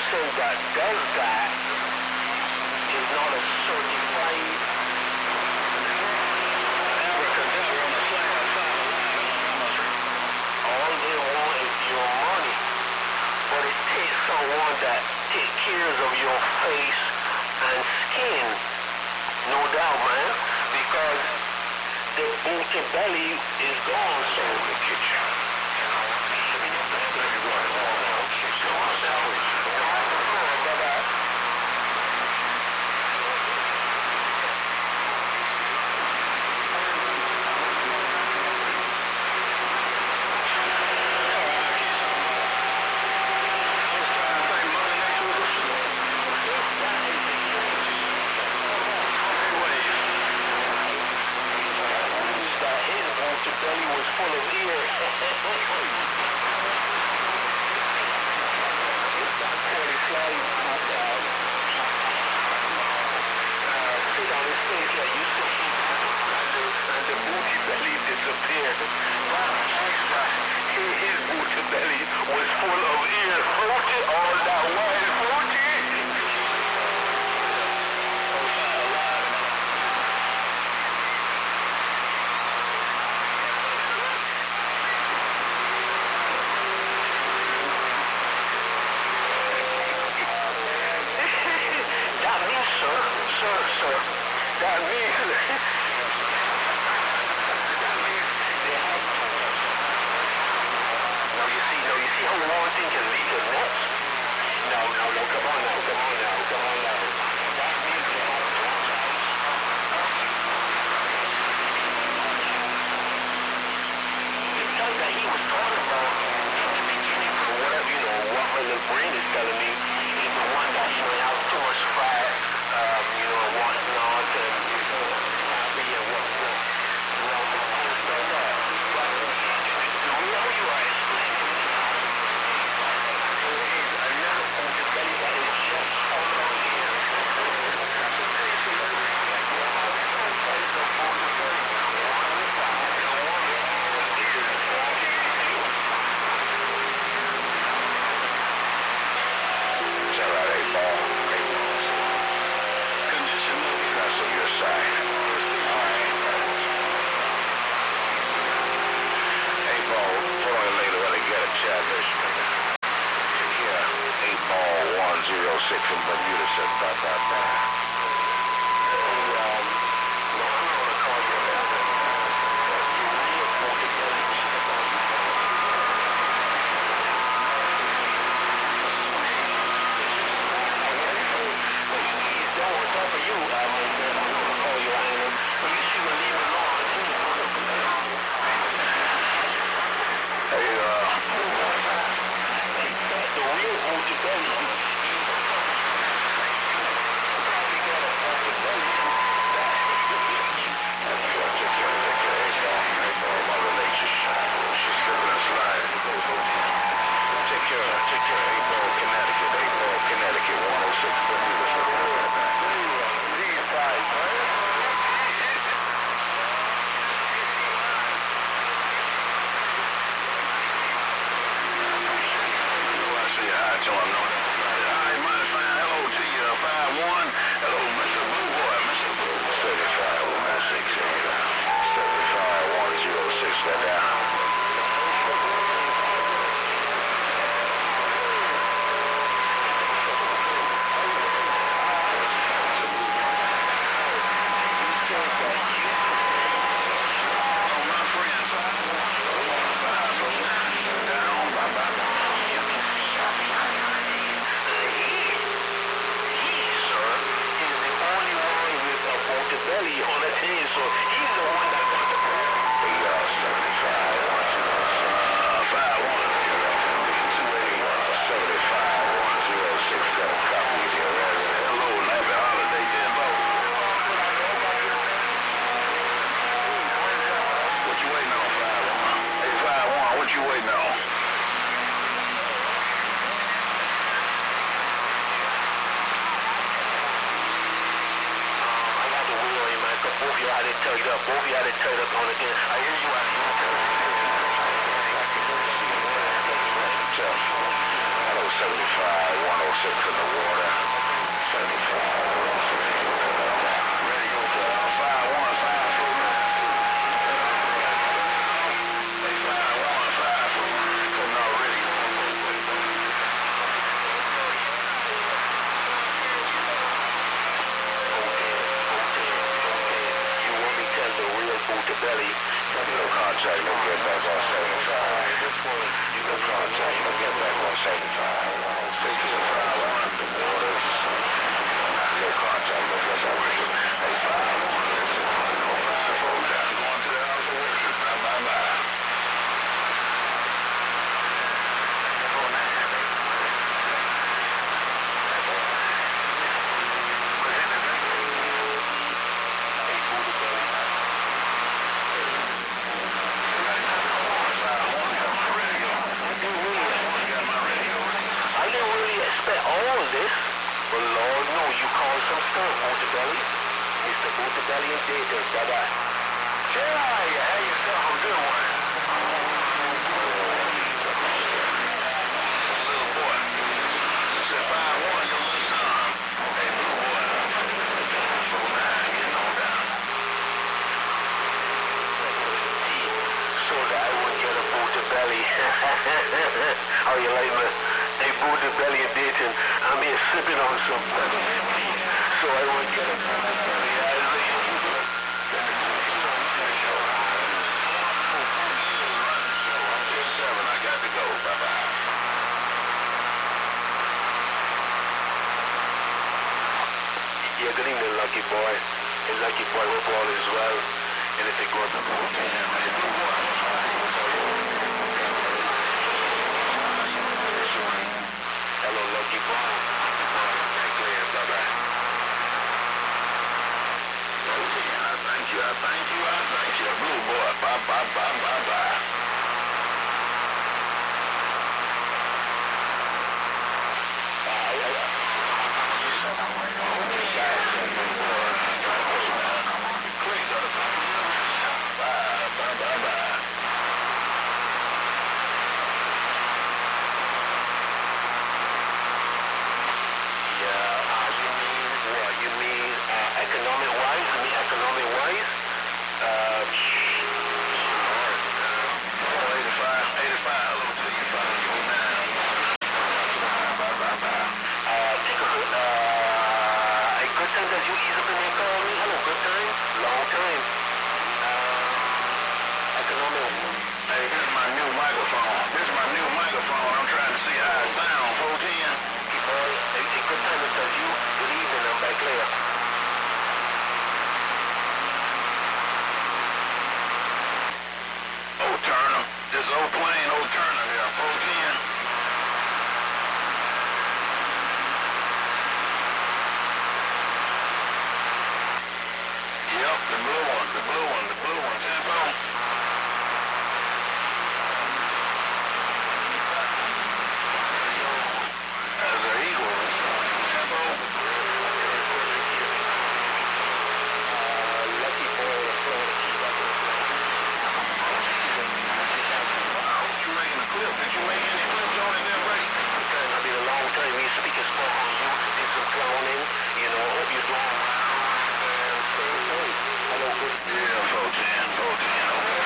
person that does that is not a certified all they want is your money. But it takes someone that takes care of your face and skin. No doubt, man. Because the booty belly is gone, so we get you. Belly was full of ears. Sit on his face like you see, and the booty belly disappeared. His booty belly was full of ears. Fruity, all that wild fruity. Sir, that means now you see how one thing can lead to next? No, come on now. That means the stuff that he was talking about in the beginning, or whatever, what my little brain is telling me, is the one that has too much fat, whatnot, and happy and whatnot. The real you are explaining is another belly that is just all over here. It's all right, 8-ball. Yeah, 8-ball 106 in Bermuda says bye. No, I'm not gonna call you that. He's done what's up for you. I'm not gonna call you Anna. But you should leave him alone. The real booty belly. Take care, 8-ball, Connecticut, 106, these guys, man. Hello to you, 5-1. Hello, Mr. Blue Boy, Mr. Blue Boy. 75-106, that down. Belly on his head, so he's the one that got the problem. 75-106, got a copy of your ass. Hello, and happy holiday, Jimbo. What you waiting on, 5-1? Hey, 5-1, what you waiting on? Both of y'all didn't tell you that. Both of y'all didn't tell you that on again. I hear you out here. Hello, 106 in the water. 75, 106. Radio to 515. Hey, 515. Cutting off radio. Okay. You want me to tell the real Booty Belly? No contact, no get back on 75. No contact, no get back on 75. 106 to 515, the waters. No contact, no get back on 75. Hey, 515, no 54 down. Going to the house of worship. Bye. All of this, but Lord, no, you call some stuff, Booty Belly. Mr. Booty Belly and Data, bye-bye. Yeah, you had yourself a good one. Little boy. Said 5-1, your little son. Hey, little boy. 4-9, getting on down. So that I wouldn't get a Booty Belly. How you like me? Hey, Booty Belly and Dayton, I'm here sipping on some so I won't get it. I'm just 7, I got to go, bye-bye. Yeah, good evening, Lucky Boy. And Lucky Boy, hope all is well. And if it goes up, hello, Lucky Boy. Take care. Bye-bye. I thank you. Blue boy. Bye. Economic-wise? 85, hello to you, 5-9. Bye. A good time that you ease up and they call me? Hello, good time? Long time. Economic. Hey, this is my new microphone. I'm trying to see how it sounds. 410. Boy, a good time to tell you. Good evening, I'm back later. Turner. This old plane, old Turner here, 410. Yep, the blue one, tempo. As an eagle, tempo. Lucky boy, Did you make any clips on it there, Ray? I've been a long time. We speaking stuff on you, did some cloning, hope you're doing hello, good. Yeah, 410, okay.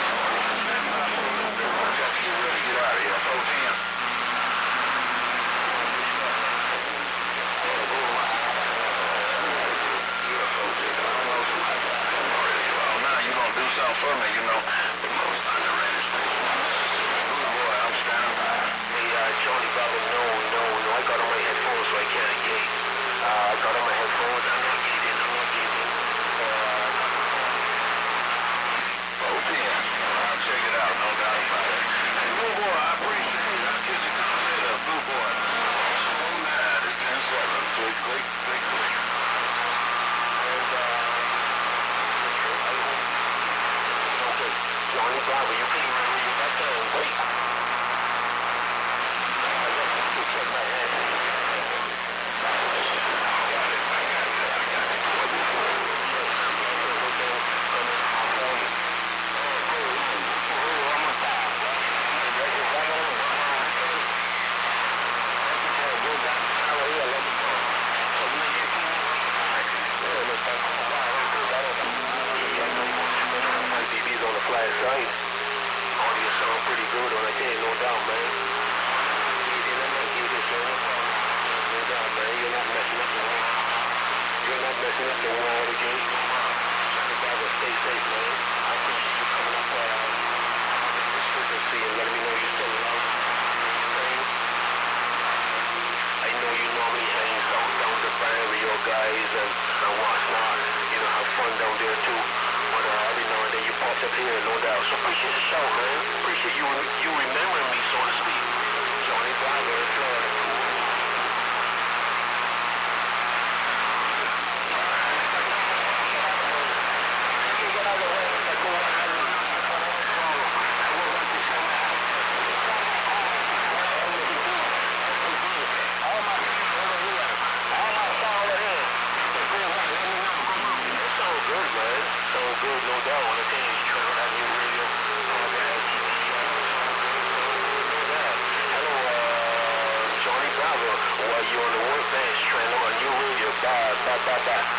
Got to get ready to get out of here, 410. Well, now you're going to do something for me, the most underrated Johnny Brother, no, I got on my headphones so I can't gate. I got on my headphones, I'm not gating. except here, no doubt. So appreciate the shout, man. Appreciate you remembering me, so to speak. Johnny Bravo in Florida. Good, no doubt. On the thing is trying to have your radio. Hello, Johnny Bravo. While you're on the workbench trying on your radio. Bye.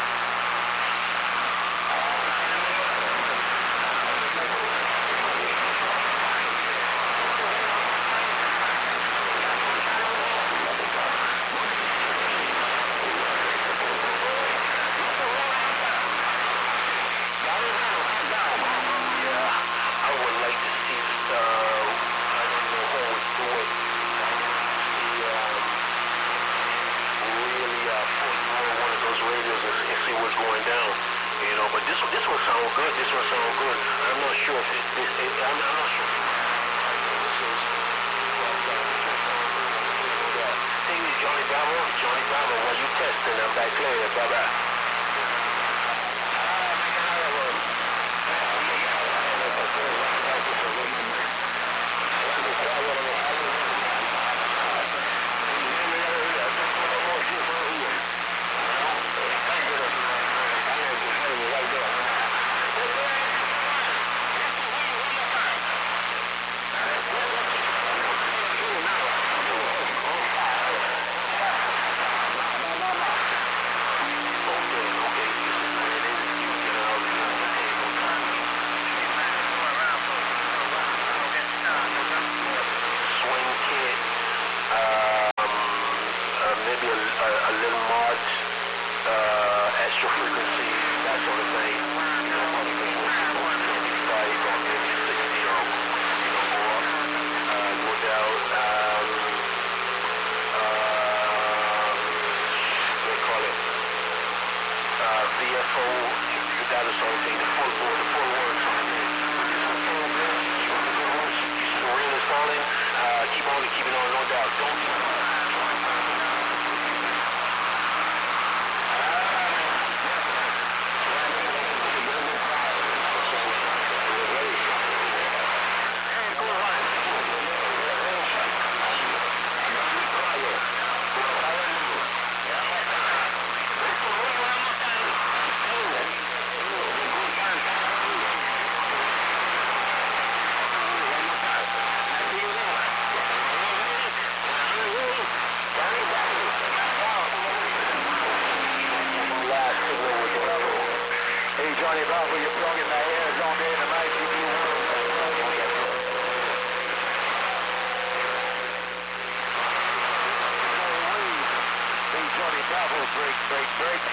But this one sound good. This one sound good. I'm not sure if I'm not sure. Hey, Johnny Bravo, while you testing, I'm back clear. Bye-bye. Maybe a little mod, extra frequency, that sort of thing. You know, probably maybe 55 or maybe 60 or more. No doubt. What do they call it? VFO. You got us all thing. The full works on it. You real installing. Keep it on, no doubt. Don't. Johnny Bravo, you're plugging my ears on there in the mic. Hey, Johnny Bravo, break.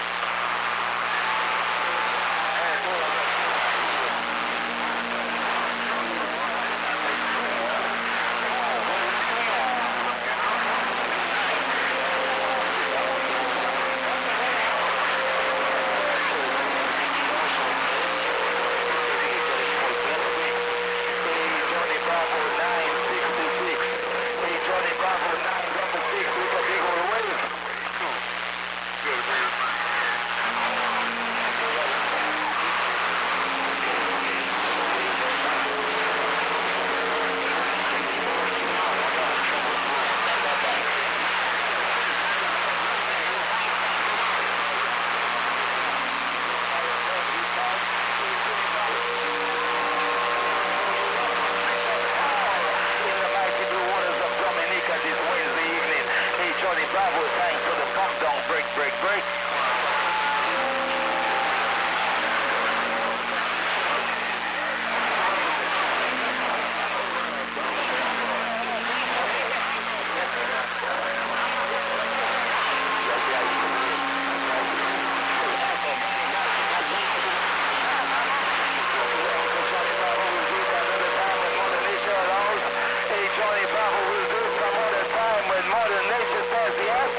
Bravo, thanks for the pump down, break.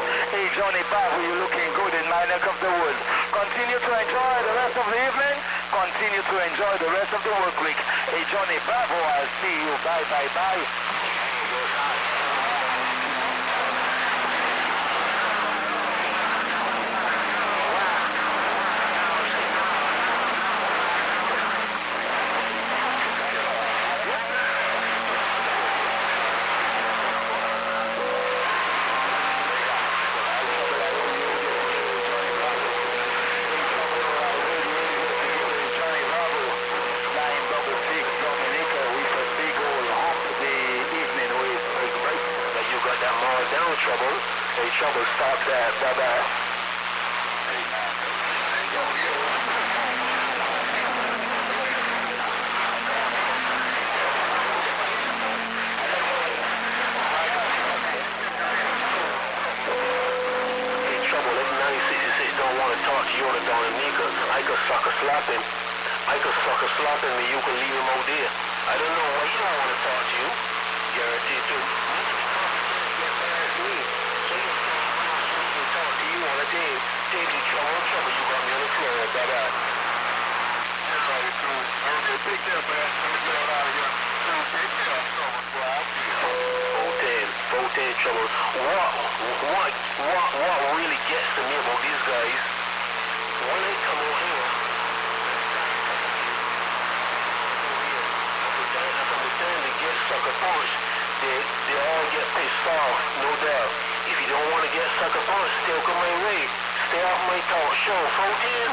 Johnny Bravo, you're looking good in my neck of the woods. Continue to enjoy the rest of the evening. continue to enjoy the rest of the work week. Hey, Johnny Bravo, I'll see you. Bye, bye, bye. Trouble. Hey, Trouble, stop that. Bye-bye. Hey, Trouble, it's nice that you say you don't want to talk to Yoda Dominica. I could sucker slapping. I could sucker slapping me. You can leave him out there. I don't know why you don't want to talk to you. Guaranteed to. Daily trouble, you got me on the floor, bye-bye. Everybody cool. Okay, take care, man. Let me get out of here. Take care. Fourteen trouble. What really gets to me about these guys, when they come over here, every time they get sucker punched, they all get pissed off, no doubt. If you don't want to get sucker punched, still come my way. Stay off my talk show, 14.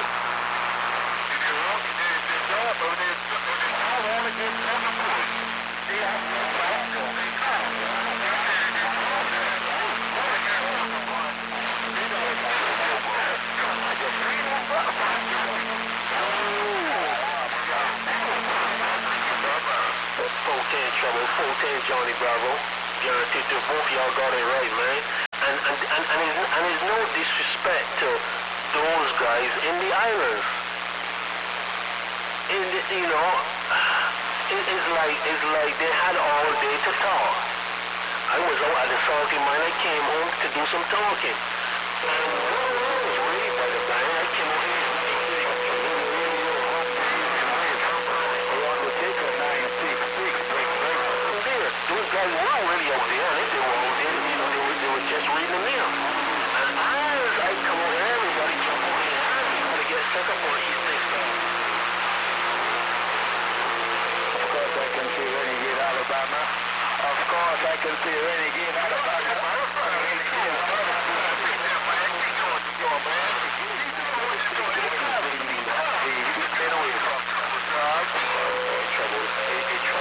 Trouble, 14 Johnny Bravo. Guaranteed to both y'all got it right, man. And there's no disrespect to those guys in the islands. It's like they had all day to talk. I was out at the salty mine. I came home to do some talking. And I was ready by the time I came home. Those guys were really out there, and if they were out there, they were just reading the mail.